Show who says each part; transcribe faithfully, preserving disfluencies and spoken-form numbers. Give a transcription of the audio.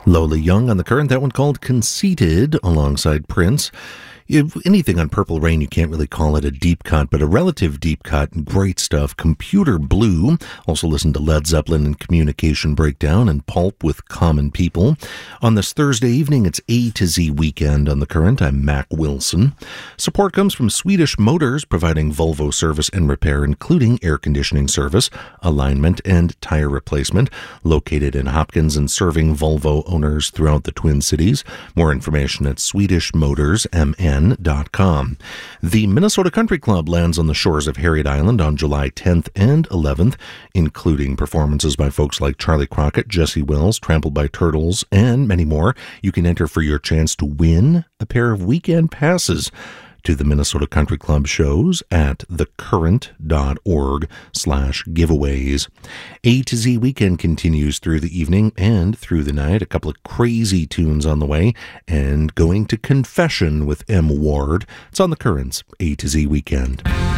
Speaker 1: Lola Young on The Current, that one called Conceited, alongside Prince. If anything on Purple Rain, you can't really call it a deep cut, but a relative deep cut. Great stuff. Computer Blue. Also listen to Led Zeppelin and Communication Breakdown, and Pulp with Common People. On this Thursday evening, it's A to Z Weekend on The Current. I'm Mac Wilson. Support comes from Swedish Motors, providing Volvo service and repair, including air conditioning service, alignment, and tire replacement. Located in Hopkins and serving Volvo owners throughout the Twin Cities. More information at Swedish Motors M N dot com. The Minnesota Country Club lands on the shores of Harriet Island on July tenth and eleventh, including performances by folks like Charlie Crockett, Jesse Wells, Trampled by Turtles, and many more. You can enter for your chance to win a pair of weekend passes to the Minnesota Country Club shows at thecurrent.org slash giveaways. A to Z Weekend continues through the evening and through the night. A couple of crazy tunes on the way, and going to confession with M. Ward. It's on The Current's A to Z Weekend.